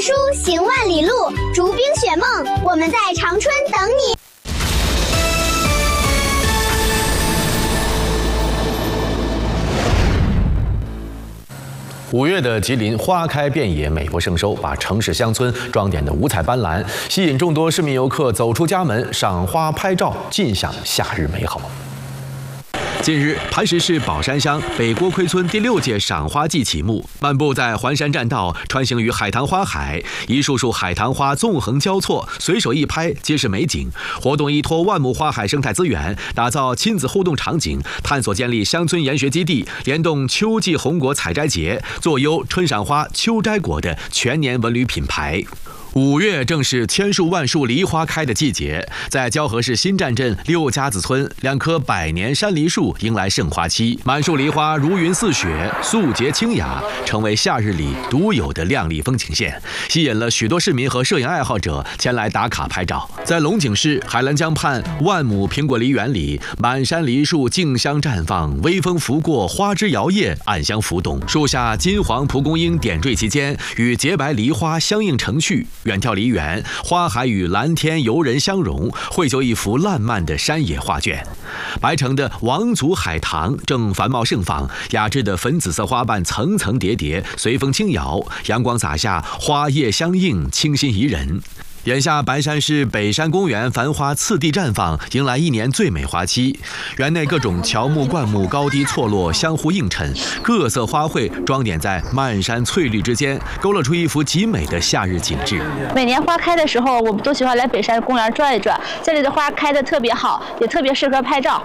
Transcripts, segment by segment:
书行万里路，逐冰雪梦，我们在长春等你。 5月的吉林花开遍野，美不胜收，把城市乡村装点得五彩斑斓，吸引众多市民游客走出家门赏花拍照，尽享夏日美好。近日，磐石市宝山乡北郭盔村第6届赏花季启幕。漫步在环山栈道，穿行于海棠花海，一束束海棠花纵横交错，随手一拍皆是美景。活动依托万亩花海生态资源，打造亲子互动场景，探索建立乡村研学基地，联动秋季红果采摘节，做优春赏花秋摘果的全年文旅品牌。5月正是千树万树梨花开的季节，在蛟河市新站镇六家子村，2棵百年山梨树迎来盛花期，满树梨花如云似雪，素洁清雅，成为夏日里独有的亮丽风景线，吸引了许多市民和摄影爱好者前来打卡拍照。在龙井市海兰江畔万亩苹果梨园里，满山梨树竞相绽放，微风拂过，花枝摇曳，暗香浮动。树下金黄蒲公英点缀其间，与洁白梨花相映成趣。远眺梨园，花海与蓝天游人相融，绘就一幅烂漫的山野画卷。白城的王族海棠正繁茂盛放，雅致的粉紫色花瓣层层叠叠，随风轻摇，阳光洒下，花叶相映，清新宜人。眼下，白山市北山公园繁花次第绽放，迎来一年最美花期。园内各种乔木、灌木高低错落，相互映衬，各色花卉装点在漫山翠绿之间，勾勒出一幅极美的夏日景致。 每年花开的时候，我们都喜欢来北山公园转一转，这里的花开得特别好，也特别适合拍照。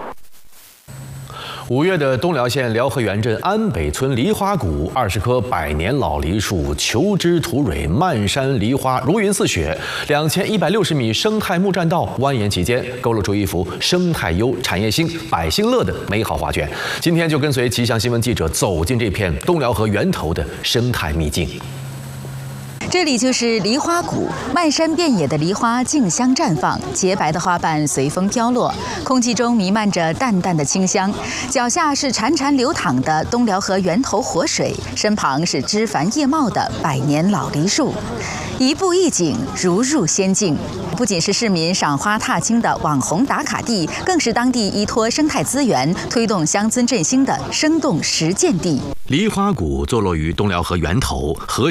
5月的东辽县辽河源镇安北村梨花谷，20棵百年老梨树，虬枝吐蕊，漫山梨花如云似雪，2160米生态木栈道蜿蜒其间，勾勒出一幅生态优、产业兴、百姓乐的美好画卷。今天就跟随吉祥新闻记者走进这片东辽河源头的生态秘境。 这里就是梨花谷，漫山遍野的梨花竞相绽放，洁白的花瓣随风飘落，空气中弥漫着淡淡的清香。脚下是潺潺流淌的东辽河源头活水，身旁是枝繁叶茂的百年老梨树，一步一景，如入仙境。不仅是市民赏花踏青的网红打卡地，更是当地依托生态资源推动乡村振兴的生动实践地。 梨花谷坐落于东辽河源头，河